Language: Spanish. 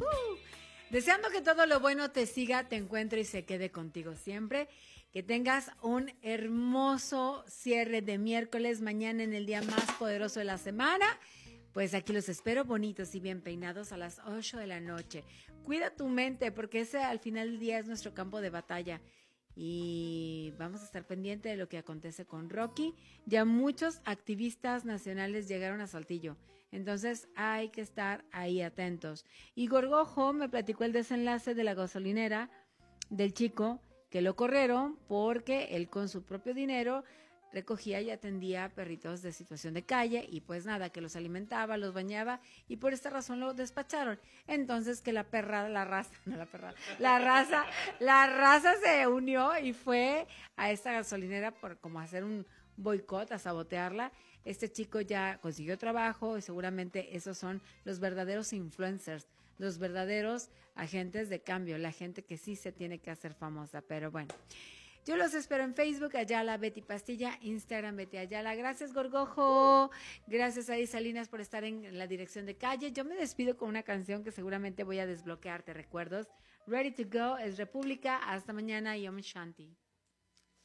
Deseando que todo lo bueno te siga, te encuentre y se quede contigo siempre. Que tengas un hermoso cierre de miércoles, mañana en el día más poderoso de la semana. Pues aquí los espero bonitos y bien peinados a las 8 de la noche. Cuida tu mente porque ese al final del día es nuestro campo de batalla. Y vamos a estar pendiente de lo que acontece con Rocky. Ya muchos activistas nacionales llegaron a Saltillo. Entonces hay que estar ahí atentos. Y Gorgojo me platicó el desenlace de la gasolinera del chico que lo corrieron porque él con su propio dinero recogía y atendía a perritos de situación de calle y pues nada, que los alimentaba, los bañaba y por esta razón lo despacharon. Entonces que la raza se unió y fue a esta gasolinera por como hacer un boicot, a sabotearla. Este chico ya consiguió trabajo y seguramente esos son los verdaderos influencers, los verdaderos agentes de cambio, la gente que sí se tiene que hacer famosa, pero bueno. Yo los espero en Facebook, Ayala Betty Pastilla, Instagram Betty Ayala. Gracias, Gorgojo. Gracias, Ari Salinas, por estar en la dirección de calle. Yo me despido con una canción que seguramente voy a desbloquearte recuerdos. Ready to Go es República. Hasta mañana y Om Shanti.